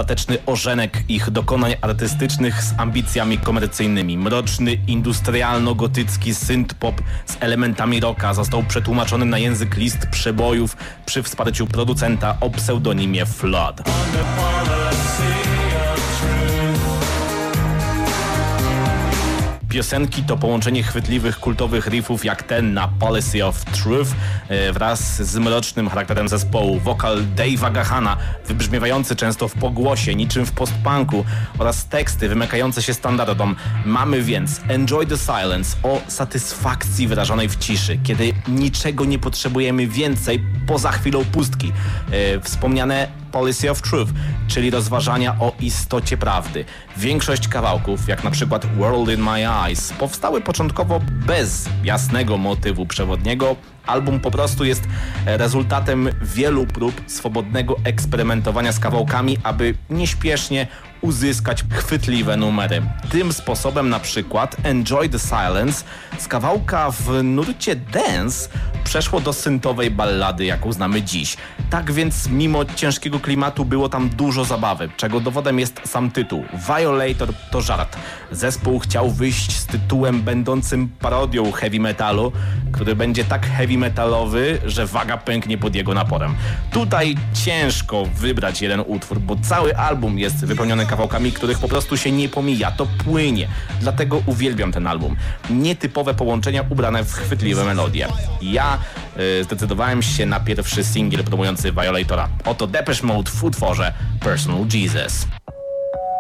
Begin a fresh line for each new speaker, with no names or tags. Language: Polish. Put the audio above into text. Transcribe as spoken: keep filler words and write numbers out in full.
ostateczny ożenek ich dokonań artystycznych z ambicjami komercyjnymi. Mroczny, industrialno-gotycki synth-pop z elementami rocka został przetłumaczony na język list przebojów przy wsparciu producenta o pseudonimie Flood. Piosenki to połączenie chwytliwych, kultowych riffów jak ten na Policy of Truth wraz z mrocznym charakterem zespołu. Wokal Dave'a Gahana, wybrzmiewający często w pogłosie, niczym w postpunku, oraz teksty wymykające się standardom. Mamy więc Enjoy the Silence o satysfakcji wyrażonej w ciszy, kiedy niczego nie potrzebujemy więcej poza chwilą pustki. E, wspomniane Policy of Truth, czyli rozważania o istocie prawdy. Większość kawałków, jak na przykład World in My Eyes, powstały początkowo bez jasnego motywu przewodniego. Album po prostu jest rezultatem wielu prób swobodnego eksperymentowania z kawałkami, aby nieśpiesznie uzyskać chwytliwe numery. Tym sposobem na przykład Enjoy the Silence z kawałka w nurcie dance przeszło do syntowej ballady, jaką znamy dziś. Tak więc mimo ciężkiego klimatu było tam dużo zabawy, czego dowodem jest sam tytuł. Violator to żart. Zespół chciał wyjść z tytułem będącym parodią heavy metalu, który będzie tak heavy metalowy, że waga pęknie pod jego naporem. Tutaj ciężko wybrać jeden utwór, bo cały album jest wypełniony kawałkami, których po prostu się nie pomija, to płynie. Dlatego uwielbiam ten album. Nietypowe połączenia ubrane w chwytliwe melodie. Ja yy, zdecydowałem się na pierwszy singiel promujący Violatora. Oto Depeche Mode w utworze Personal Jesus.